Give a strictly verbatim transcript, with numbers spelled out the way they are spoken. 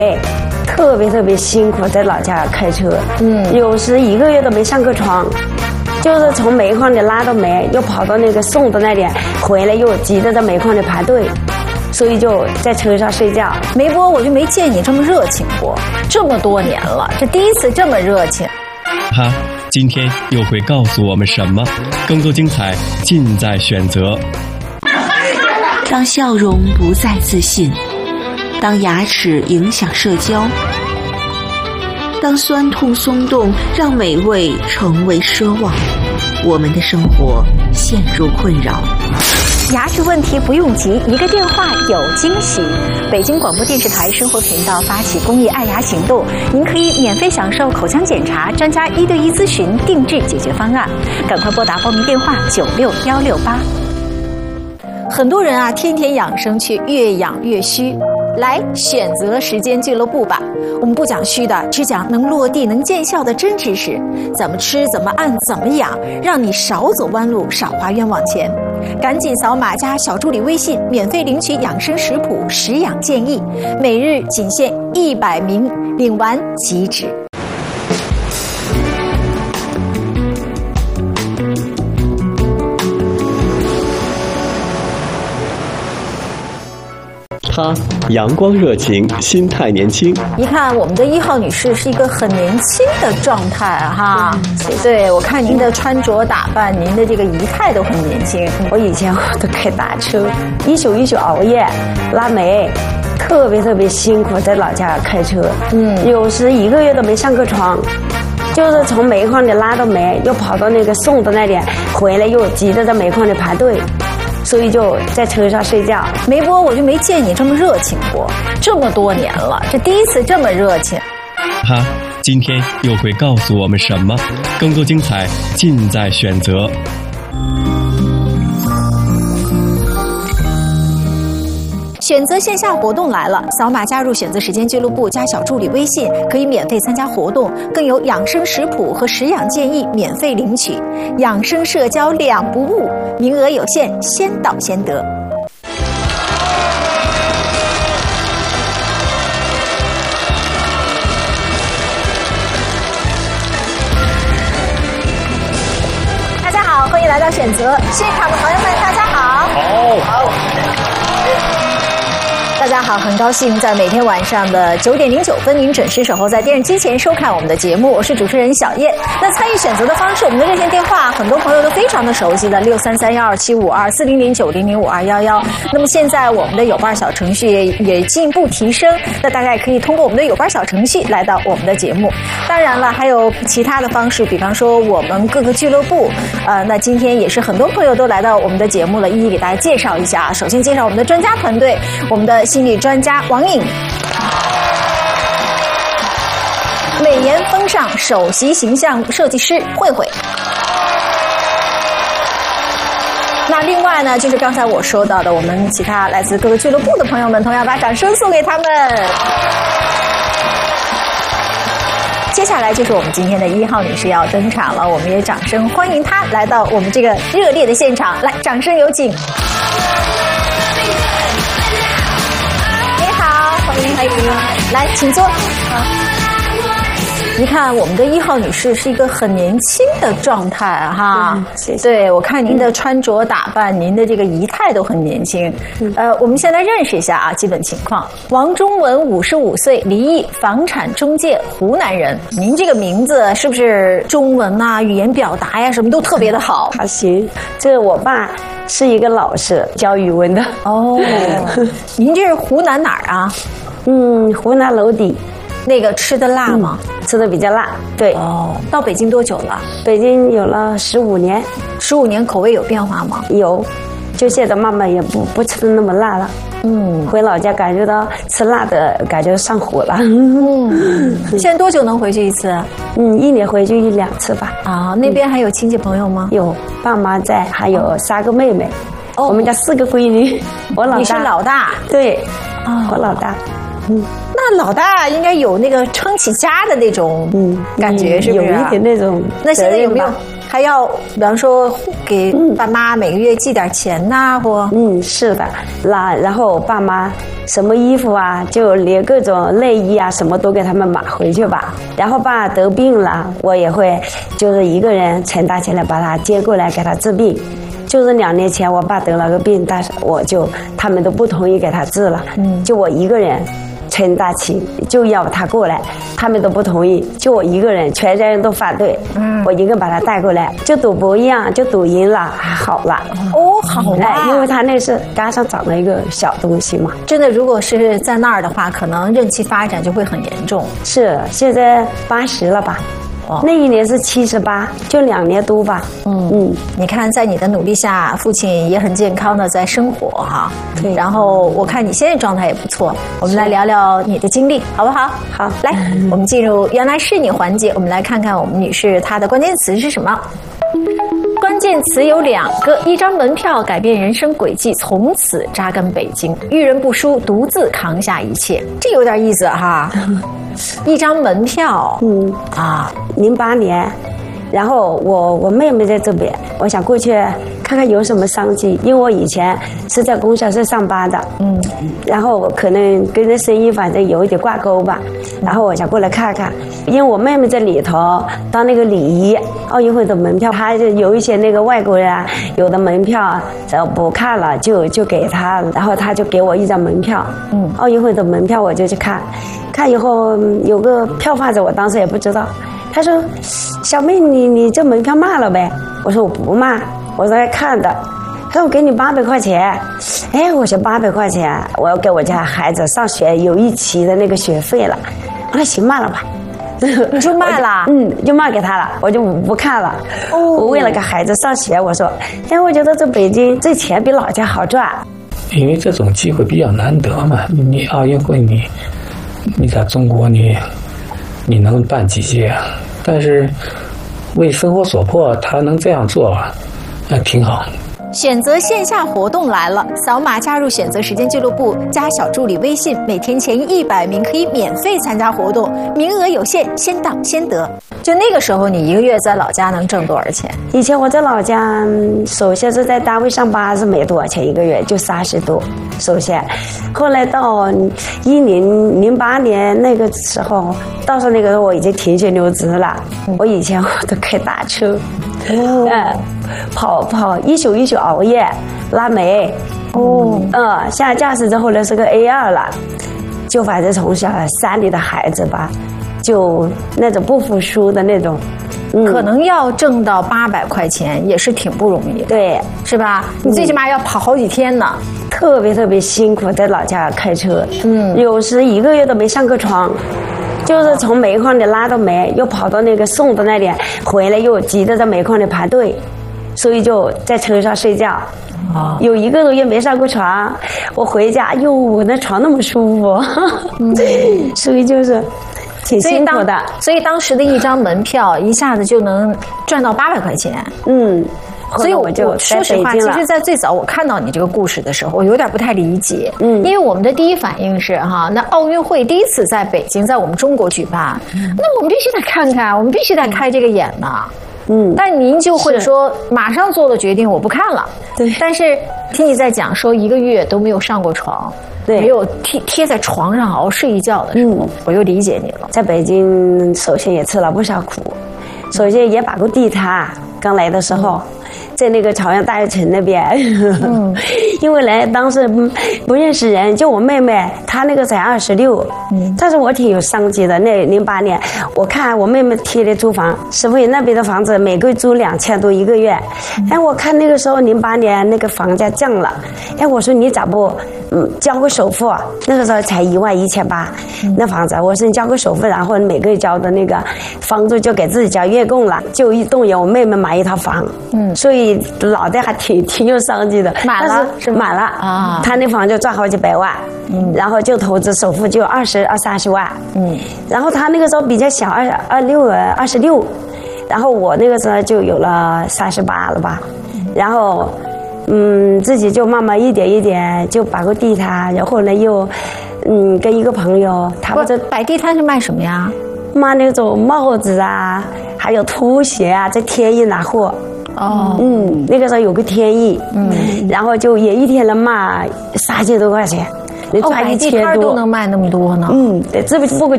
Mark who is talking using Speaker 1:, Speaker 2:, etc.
Speaker 1: 哎，特别特别辛苦，在老家开车，嗯，有时一个月都没上过床，就是从煤矿里拉到煤，又跑到那个送的那点，回来又急着在煤矿里排队，所以就在车上睡觉。
Speaker 2: 梅波，我就没见你这么热情过，这么多年了，这第一次这么热情。
Speaker 3: 他今天又会告诉我们什么？更多精彩尽在选择。
Speaker 4: 当笑容不再自信，当牙齿影响社交，当酸痛松动让美味成为奢望，我们的生活陷入困扰。
Speaker 2: 牙齿问题不用急，一个电话有惊喜。北京广播电视台生活频道发起公益爱牙行动，您可以免费享受口腔检查、专家一对一咨询、定制解决方案。赶快拨打报名电话九六幺六八。很多人啊，天天养生却越养越虚。来选择时间俱乐部吧，我们不讲虚的，只讲能落地能见效的真知识，怎么吃怎么按怎么养，让你少走弯路少花冤枉钱。赶紧扫码加小助理微信，免费领取养生食谱食养建议，每日仅限一百名，领完即止。
Speaker 3: 她阳光热情，心态年轻。
Speaker 2: 一看我们的一号女士是一个很年轻的状态哈，对，我看您的穿着打扮，您的这个仪态都很年轻。
Speaker 1: 我以前我都开大车，一宿一宿熬夜拉煤，特别特别辛苦，在老家开车，嗯，有时一个月都没上过床。就是从煤矿里拉到煤，又跑到那个送的那点，回来又急着在煤矿里排队，所以就在车上睡觉。
Speaker 2: 梅波，我就没见你这么热情过，这么多年了，这第一次这么热情。
Speaker 3: 他今天又会告诉我们什么？更多精彩尽在选择。
Speaker 2: 选择线下活动来了，扫码加入选择时间俱乐部，加小助理微信，可以免费参加活动，更有养生食谱和食养建议免费领取，养生社交两不误，名额有限，先到先得。大家好，欢迎来到选择现场的朋友们，大家好。
Speaker 3: 好，好。
Speaker 2: 大家好，很高兴在每天晚上的九点零九分，您准时守候在电视机前收看我们的节目，我是主持人小叶。那参与选择的方式，我们的热线电话很多朋友都非常的熟悉的六三三幺二七五二四零零九零零五二幺幺。那么现在我们的有伴小程序也也进一步提升，那大家也可以通过我们的有伴小程序来到我们的节目。当然了，还有其他的方式，比方说我们各个俱乐部，呃，那今天也是很多朋友都来到我们的节目了，一一给大家介绍一下。首先介绍我们的专家团队，我们的心理专家王颖，美颜风尚首席形象设计师慧慧。那另外呢，就是刚才我说到的，我们其他来自各个俱乐部的朋友们，同样把掌声送给他们。接下来就是我们今天的一号女士要登场了，我们也掌声欢迎她来到我们这个热烈的现场，来，掌声有请。欢迎欢迎，来，请坐。好，你看我们的一号女士是一个很年轻的状态哈，
Speaker 1: 嗯、谢谢。
Speaker 2: 对，我看您的穿着打扮，您的这个仪态都很年轻。嗯、呃，我们先来认识一下啊，基本情况。王中文，五十五岁，离异，房产中介，湖南人。您这个名字是不是中文啊、语言表达呀，什么都特别的好？
Speaker 1: 还行，这我爸是一个老师，教语文的。
Speaker 2: 哦，您这是湖南哪儿啊？
Speaker 1: 嗯，湖南娄底。
Speaker 2: 那个吃的辣吗？
Speaker 1: 嗯、吃的比较辣。对。
Speaker 2: 哦，到北京多久了？
Speaker 1: 北京有了十五年。
Speaker 2: 十五年口味有变化吗？
Speaker 1: 有，就现在慢慢也不不吃的那么辣了。嗯，回老家感觉到吃辣的感觉上火了。
Speaker 2: 嗯，现在多久能回去一次？
Speaker 1: 嗯，一年回去一两次吧。
Speaker 2: 啊，那边还有亲戚朋友吗？
Speaker 1: 有，爸妈在，还有三个妹妹。哦，我们家四个闺女，我老大。
Speaker 2: 你是老大？
Speaker 1: 对，啊、哦，我老大。
Speaker 2: 嗯，那老大应该有那个撑起家的那种嗯感觉，是不是？
Speaker 1: 有一点那种。
Speaker 2: 那现在有没有还要比方说给爸妈每个月寄点钱呐、啊，或
Speaker 1: 嗯是的，那然后爸妈什么衣服啊，就连各种内衣啊什么都给他们买回去吧。然后爸得病了，我也会就是一个人承担起来把他接过来给他治病。就是两年前我爸得了个病，但是我就他们都不同意给他治了，嗯，就我一个人承担起，就要他过来，他们都不同意，就我一个人，全家人都反对，嗯，我一个人把他带过来，就赌博一样，就赌赢了，还好了，
Speaker 2: 哦，好了、
Speaker 1: 哎，因为他那是肝上长了一个小东西嘛，
Speaker 2: 真的，如果是在那儿的话，可能任期发展就会很严重。
Speaker 1: 是，现在八十了吧？那一年是七十八，就两年多吧。
Speaker 2: 嗯嗯，你看，在你的努力下，父亲也很健康的在生活哈。对。然后我看你现在状态也不错，我们来聊聊你的经历，好不好？
Speaker 1: 好，
Speaker 2: 来，我们进入原来是你环节，我们来看看我们女士她的关键词是什么。关键词有两个，一张门票改变人生轨迹，从此扎根北京，遇人不淑，独自扛下一切，这有点意思哈。一张门票，嗯啊，
Speaker 1: 零八年，然后我我妹妹在这边，我想过去看看有什么商机，因为我以前是在供销社上班的，嗯，然后我可能跟这生意反正有一点挂钩吧，然后我想过来看看，因为我妹妹在里头当那个礼仪奥运会的门票，她就有一些那个外国人啊，有的门票只要不看了就就给她，然后她就给我一张门票，嗯，奥运会的门票我就去看。看以后有个票贩子，我当时也不知道。他说：“小妹，你你这门票卖了呗？”我说：“我不卖，我在看的。”他说：“我给你八百块钱。”哎，我说八百块钱，我要给我家孩子上学有一期的那个学费了。我说：“行，卖了吧。”
Speaker 2: 你就卖了？
Speaker 1: 嗯，就卖给他了，我就不看了。哦，我为了给孩子上学，我说：“哎，我觉得这北京这钱比老家好赚。”
Speaker 5: 因为这种机会比较难得嘛，你奥运会你。你在中国你你能办几届啊？但是为生活所迫，他能这样做，那挺好。
Speaker 2: 选择线下活动来了，扫码加入选择时间俱乐部，加小助理微信，每天前一百名可以免费参加活动，名额有限，先到先得。就那个时候，你一个月在老家能挣多少钱？
Speaker 1: 以前我在老家，首先是在单位上班是没多少钱一个月，就三十多。首先，后来到一零零八年那个时候，到时候那个时候我已经停学留职了。嗯、我以前我都开大车，哦、嗯，跑跑一宿一宿熬夜拉煤。哦，嗯，下驾驶之后呢是个 A 二了，就反正从小山里的孩子吧。就那种不服输的那种，
Speaker 2: 嗯、可能要挣到八百块钱也是挺不容易的，
Speaker 1: 对，
Speaker 2: 是吧？你最起码要跑好几天呢，
Speaker 1: 嗯、特别特别辛苦，在老家开车，嗯，有时一个月都没上过床，就是从煤矿里拉到煤，又跑到那个送的那里，回来又急着在煤矿里排队，所以就在车上睡觉。哦、有一个多月没上过床，我回家，哟，我那床那么舒服，嗯、所以就是。挺辛苦的，
Speaker 2: 所以当时的一张门票一下子就能赚到八百块钱。嗯，所以我就说实话，其实，在最早我看到你这个故事的时候，我有点不太理解。嗯，因为我们的第一反应是哈，那奥运会第一次在北京，在我们中国举办，嗯、那我们必须得看看，我们必须得开这个眼呐。嗯，但您就会说，马上做了决定，我不看了。对，但是听你在讲说一个月都没有上过床。对，没有贴贴在床上好好睡一觉的时候，嗯、我就理解你了。
Speaker 1: 在北京，首先也吃了不少苦，首先也把过地摊。刚来的时候，嗯、在那个朝阳大悦城那边，嗯、因为来当时不不认识人，就我妹妹，她那个才二十六，但是我挺有商机的。那零八年，我看我妹妹贴的租房，石富那边的房子每个月租两千多一个月。嗯、哎，我看那个时候零八年那个房价降了，哎，我说你咋不？嗯，交个首付，那个时候才一万一千八，那房子，我说你交个首付，然后每个月交的那个房租就给自己交月供了，就一动员我妹妹买一套房，嗯，所以老的还挺挺有商机的，
Speaker 2: 买了是
Speaker 1: 买了啊，他那房就赚好几百万，嗯，然后就投资首付就二十二三十万，嗯，然后他那个时候比较小，二二六二十六，然后我那个时候就有了三十八了吧，然后。嗯，自己就慢慢一点一点就摆个地摊，然后呢又，嗯，跟一个朋友，他
Speaker 2: 不是摆地摊是卖什么呀？
Speaker 1: 卖那种帽子啊，还有拖鞋啊，在天意拿货。
Speaker 2: 哦，
Speaker 1: 嗯，那个时候有个天意，嗯，然后就也一天能卖三千多块钱，能
Speaker 2: 哦，
Speaker 1: 赚一
Speaker 2: 摆地
Speaker 1: 千多，
Speaker 2: 摊都能卖那么多呢。
Speaker 1: 嗯，对，这不不过